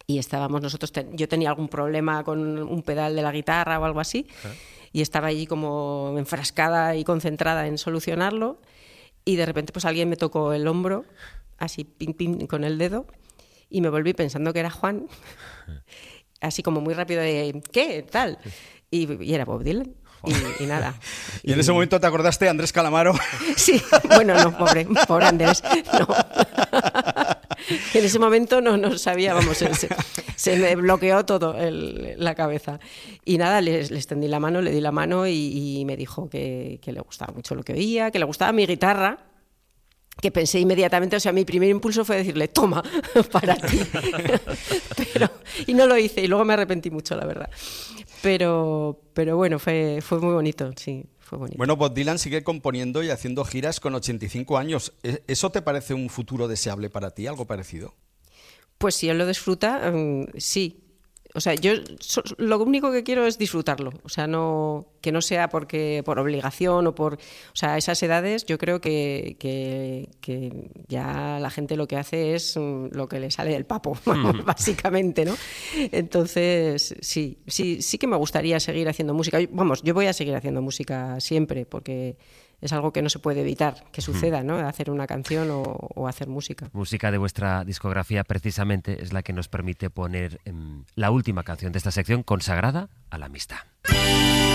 y estábamos nosotros, yo tenía algún problema con un pedal de la guitarra o algo así, y estaba allí como enfrascada y concentrada en solucionarlo, y de repente pues alguien me tocó el hombro, así pim pim con el dedo, y me volví pensando que era Juan, así como muy rápido de ¿qué? Tal. Y era Bob Dylan. Y nada. ¿Y en ese momento te acordaste de Andrés Calamaro? Sí, bueno, no, pobre Andrés, no. En ese momento no sabía, vamos, se me bloqueó todo la cabeza. Y nada, le extendí la mano, le di la mano y me dijo que le gustaba mucho lo que oía, que le gustaba mi guitarra, que pensé inmediatamente, o sea, mi primer impulso fue decirle, toma, para ti. Y no lo hice, y luego me arrepentí mucho, la verdad. Pero bueno, fue muy bonito, sí, fue bonito. Bueno, Bob Dylan sigue componiendo y haciendo giras con 85 años. ¿Eso te parece un futuro deseable para ti, algo parecido? Pues si él lo disfruta, sí. O sea, yo lo único que quiero es disfrutarlo. O sea, que no sea por obligación o por... O sea, a esas edades yo creo que ya la gente lo que hace es lo que le sale del papo, básicamente, ¿no? Entonces, sí que me gustaría seguir haciendo música. Vamos, yo voy a seguir haciendo música siempre porque es algo que no se puede evitar que suceda, ¿no? Hacer una canción o hacer música. Música de vuestra discografía precisamente es la que nos permite poner la última canción de esta sección consagrada a la amistad.